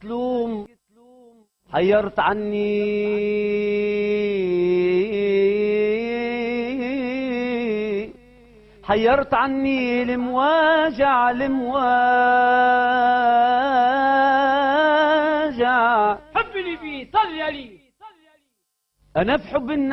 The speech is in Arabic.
تلوم حيرت عني حيرت عني المواجع المواجع. حبني فيه صلي عليه. أنا في حب الناس